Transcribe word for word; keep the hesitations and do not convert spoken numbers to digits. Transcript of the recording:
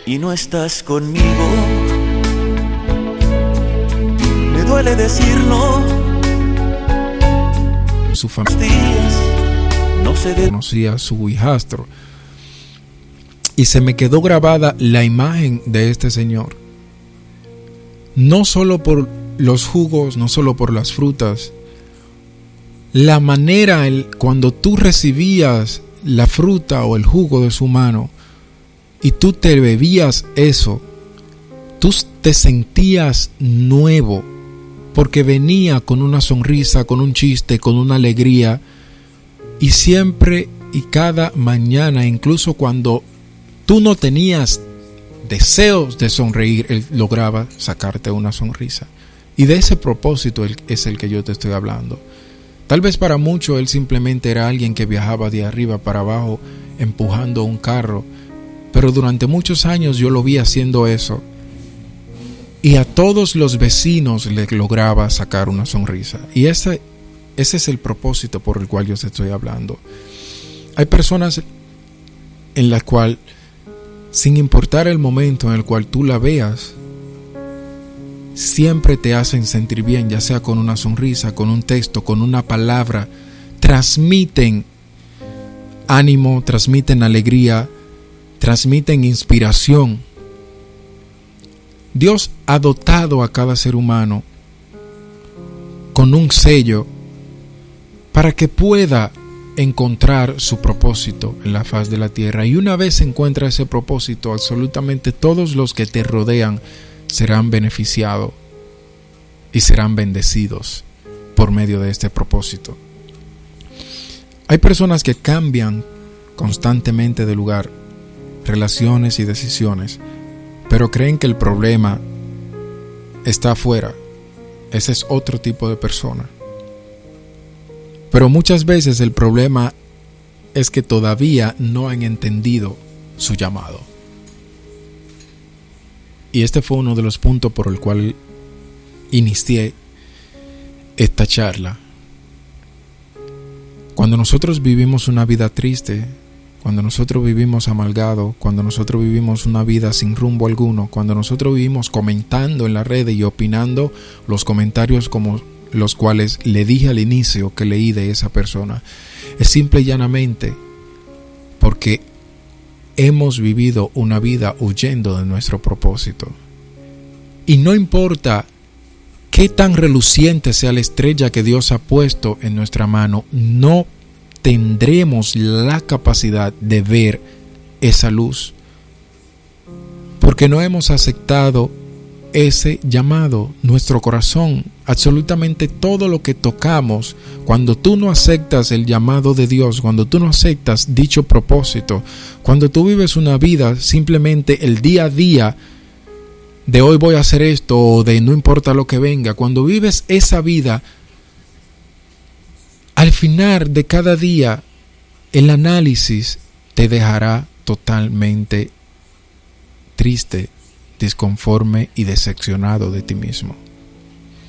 y no estás conmigo. Me duele decirlo. Su familia no se de... conocía a su hijastro. Y se me quedó grabada la imagen de este señor. No solo por los jugos, no solo por las frutas. La manera, el, cuando tú recibías la fruta o el jugo de su mano y tú te bebías eso, tú te sentías nuevo, porque venía con una sonrisa, con un chiste, con una alegría. Y siempre y cada mañana, incluso cuando tú no tenías deseos de sonreír, él lograba sacarte una sonrisa. Y de ese propósito es el que yo te estoy hablando. Tal vez para muchos él simplemente era alguien que viajaba de arriba para abajo empujando un carro, pero durante muchos años yo lo vi haciendo eso. Y a todos los vecinos le lograba sacar una sonrisa. Y ese, ese es el propósito por el cual yo te estoy hablando. Hay personas en las cuales, sin importar el momento en el cual tú la veas, siempre te hacen sentir bien, ya sea con una sonrisa, con un texto, con una palabra. Transmiten ánimo, transmiten alegría, transmiten inspiración. Dios ha dotado a cada ser humano con un sello para que pueda encontrar su propósito en la faz de la tierra. Y una vez encuentra ese propósito, absolutamente todos los que te rodean serán beneficiados y serán bendecidos por medio de este propósito. Hay personas que cambian constantemente de lugar, relaciones y decisiones, pero creen que el problema está afuera. Ese es otro tipo de persona. Pero muchas veces el problema es que todavía no han entendido su llamado. Y este fue uno de los puntos por el cual inicié esta charla. Cuando nosotros vivimos una vida triste, cuando nosotros vivimos amargado, cuando nosotros vivimos una vida sin rumbo alguno, cuando nosotros vivimos comentando en la red y opinando los comentarios como los cuales le dije al inicio que leí de esa persona, es simple y llanamente porque hemos vivido una vida huyendo de nuestro propósito. Y no importa qué tan reluciente sea la estrella que Dios ha puesto en nuestra mano, no tendremos la capacidad de ver esa luz, porque no hemos aceptado ese llamado. Nuestro corazón, absolutamente todo lo que tocamos, cuando tú no aceptas el llamado de Dios, cuando tú no aceptas dicho propósito, cuando tú vives una vida simplemente el día a día de hoy voy a hacer esto o de no importa lo que venga, cuando vives esa vida, al final de cada día el análisis te dejará totalmente triste, disconforme y decepcionado de ti mismo.